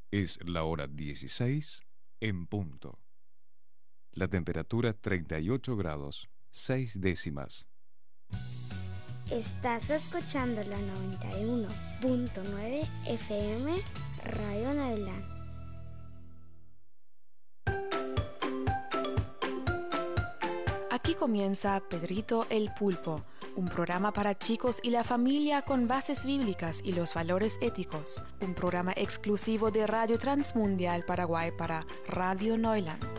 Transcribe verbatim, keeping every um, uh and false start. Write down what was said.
Es la hora dieciséis en punto. La temperatura treinta y ocho grados, seis décimas. Estás escuchando la noventa y uno punto nueve F M Radio Neuland. Aquí comienza Pedrito el Pulpo, un programa para chicos y la familia con bases bíblicas y los valores éticos. Un programa exclusivo de Radio Transmundial Paraguay para Radio Neuland.